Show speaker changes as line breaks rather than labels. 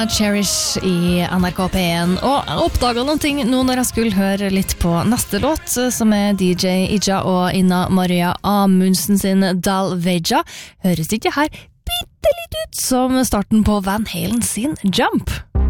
Cherish i NRK P1 og jeg oppdaget noen ting nå når jeg skulle høre litt på neste låt som DJ Ija og Ina Maria Amundsen sin Dalveja høres ikke her bitte litt ut som starten på Van Halen sin Jump